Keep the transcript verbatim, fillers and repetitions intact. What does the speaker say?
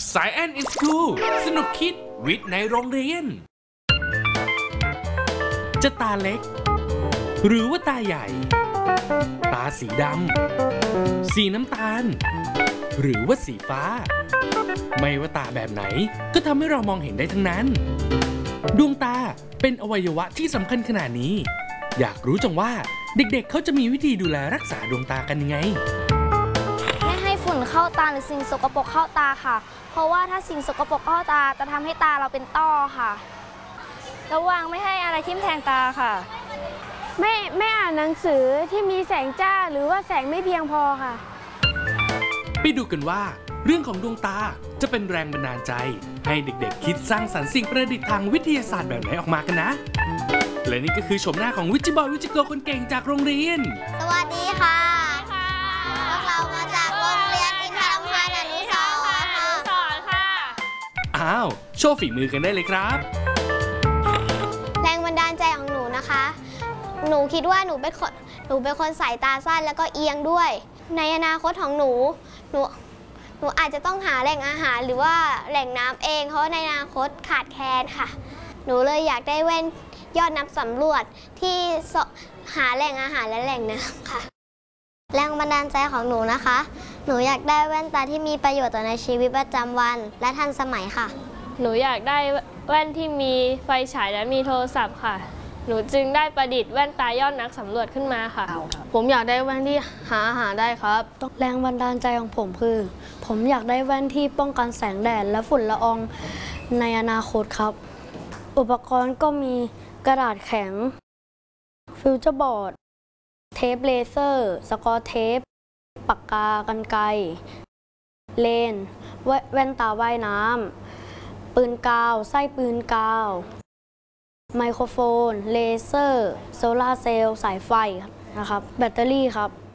Science in School สนุกคิดวิทย์ในโรงเรียนจะตาเล็กหรือว่าตาใหญ่ตาสีดำสีน้ำตาลหรือว่าสีฟ้าไม่ว่าตาแบบไหนก็ทำให้เรามองเห็นได้ทั้งนั้นดวงตาเป็นอวัยวะที่สำคัญขนาดนี้อยากรู้จังว่าเด็กๆ เเขาจะมีวิธีดูแลรักษาดวงตากันยังไงไม่ให้ฝุ่นเข้าตาหรือสิ่งสกปรกเข้าตาค่ะเพราะว่าถ้าสิ่งสกปรกเข้าตาจะทำให้ตาเราเป็นต้อค่ะระวังไม่ให้อะไรทิ่มแทงตาค่ะไม่ไม่อ่านหนังสือที่มีแสงจ้าหรือว่าแสงไม่เพียงพอค่ะไปดูกันว่าเรื่องของดวงตาจะเป็นแรงบันดาลใจให้เด็กๆคิดสร้างสรรค์สิ่งประดิษฐ์ทางวิทยาศาสตร์แบบไหนออกมากันนะและนี่ก็คือชมหน้าของวิจิบอยวิจิโกคนเก่งจากโรงเรียนสวัสดีค่ะพวกเรามาจากโรงเรียนอินทรพรอนุสรณ์ค่ะอ้าวโชว์ฝีมือกันได้เลยครับแรงบันดาลใจของหนูนะคะหนูคิดว่าหนูเป็นคนหนูเป็นคนสายตาสั้นแล้วก็เอียงด้วยในอนาคตของหนูหนูหนูอาจจะต้องหาแหล่งอาหารหรือว่าแหล่งน้ำเองเพราะในอนาคตขาดแคลนค่ะหนูเลยอยากได้แว่นยอดนักสำรวจที่หาแหล่งอาหารและแหล่งน้ำค่ะแรงบันดาลใจของหนูนะคะหนูอยากได้แว่นตาที่มีประโยชน์ต่อในชีวิตประจำวันและทันสมัยค่ะหนูอยากได้แว่นที่มีไฟฉายและมีโทรศัพท์ค่ะหนูจึงได้ประดิษฐ์แว่นตายอดนักสำรวจขึ้นมาค่ะผมอยากได้แว่นที่หาอาหารได้ครับแรงบันดาลใจของผมคือผมอยากได้แว่นที่ป้องกันแสงแดดและฝุ่นละอองในอนาคตครับอุปกรณ์ก็มีกระดาษแข็งฟิวเจอร์บอร์ดเทปเลเซอร์สกอตเทปปากกากรรไกรเลนส์แว่นตาว่ายน้ำปืนกาวไส้ปืนกาวไมโครโฟนเลเซอร์โซลาร์เซลล์สายไฟนะครับแบตเตอรี่ครับ